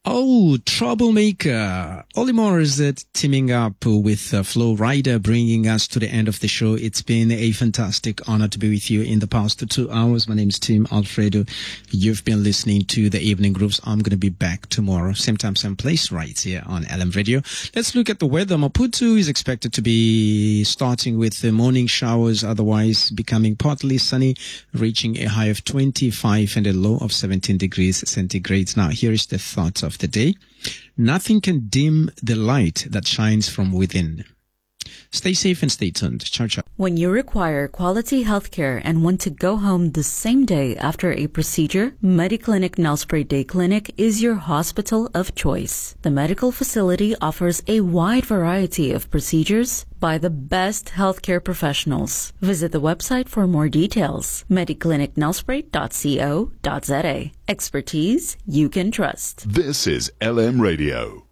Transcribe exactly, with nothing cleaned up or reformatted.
Oh, Troublemaker. Olimar is uh, teaming up with uh, Flo Rida, bringing us to the end of the show. It's been a fantastic honor to be with you in the past two hours. My name is Tim Alfredo. You've been listening to the Evening Grooves. I'm going to be back tomorrow, same time, same place, right here on L M Radio. Let's look at the weather. Maputo is expected to be starting with the morning showers, otherwise becoming partly sunny, reaching a high of twenty-five and a low of seventeen degrees centigrade. Now, here is the thought of the day. Nothing can dim the light that shines from within. Stay safe and stay tuned. Ciao, ciao. When you require quality healthcare and want to go home the same day after a procedure, Mediclinic Nelspruit Day Clinic is your hospital of choice. The medical facility offers a wide variety of procedures by the best healthcare professionals. Visit the website for more details. mediclinic nelspruit dot co dot za. Expertise you can trust. This is L M Radio.